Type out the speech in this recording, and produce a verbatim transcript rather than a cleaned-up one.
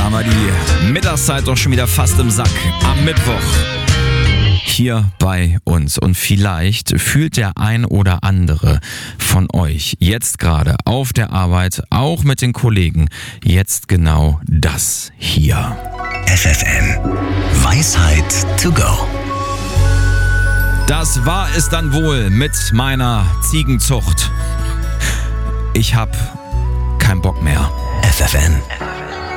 haben wir die Mittagszeit doch schon wieder fast im Sack. Am Mittwoch. Hier bei uns. Und vielleicht fühlt der ein oder andere von euch jetzt gerade auf der Arbeit, auch mit den Kollegen, jetzt genau das hier. F F M. Weisheit to go. Das war es dann wohl mit meiner Ziegenzucht. Ich hab keinen Bock mehr. F F M.